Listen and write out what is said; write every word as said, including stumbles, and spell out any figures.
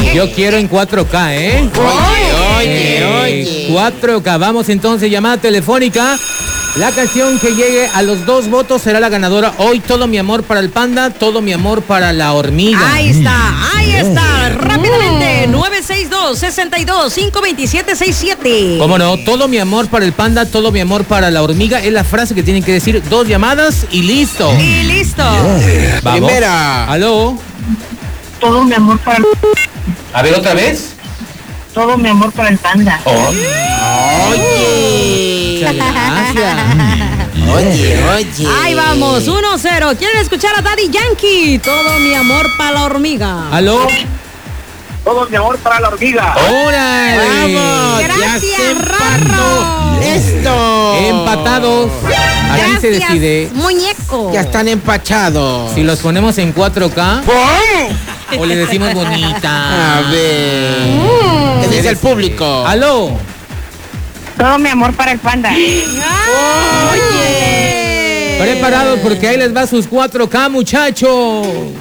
Yo quiero en cuatro K, ¿eh? Oye, oye, Eh, oye. cuatro K. Vamos entonces, llamada telefónica. La canción que llegue a los dos votos será la ganadora. Hoy todo mi amor para el panda, todo mi amor para la hormiga. Ahí está, ahí está. Rápidamente, nueve seis dos, seis dos, cinco dos siete seis siete. ¿Cómo no? Todo mi amor para el panda, todo mi amor para la hormiga. Es la frase que tienen que decir. Dos llamadas y listo. Y listo. Vamos. Primera. Aló. Todo mi amor para A ver, otra vez. todo mi amor para el panda. Oye. Muchas gracias. Oye, oye. Ahí vamos, uno cero. ¿Quieren escuchar a Daddy Yankee? Todo mi amor para la hormiga. Aló. Todo mi amor para la hormiga. ¡Órale! Vamos. Ya Gracias, se empató Rarro. esto. Empatados. Aquí se Gracias, decide muñeco. Ya están empachados. si los ponemos en cuatro K o le decimos bonita. A ver. ¿Qué dice el público? Aló. Todo mi amor para el panda. Oye. Preparados porque ahí les va sus cuatro K, muchachos.